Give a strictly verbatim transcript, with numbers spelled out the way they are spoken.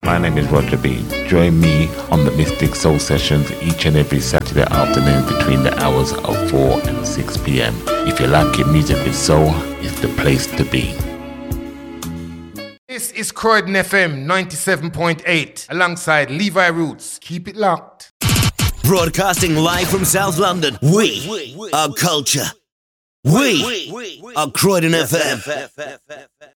My name is Roger B. Join me on the Mystic Soul Sessions each and every Saturday afternoon between the hours of four and six p.m. If you like your music with soul, it's the place to be. This is Croydon F M ninety-seven point eight alongside Levi Roots. Keep it locked. Broadcasting live from South London, we are culture. We are Croydon F M.